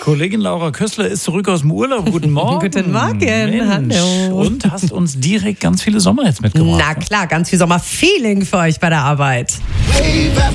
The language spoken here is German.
Kollegin Laura Kössler ist zurück aus dem Urlaub. Guten Morgen. Guten Morgen, Mensch. hallo. Und hast uns direkt ganz viele Sommerhits mitgebracht. Na klar, ganz viel Sommerfeeling für euch bei der Arbeit. Wave